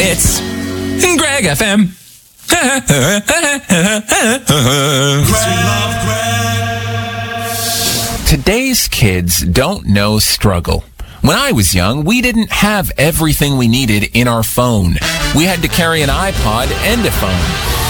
It's Greg FM. Today's kids don't know struggle. When I was young, we didn't have everything we needed in our phone. We had to carry an iPod and a phone.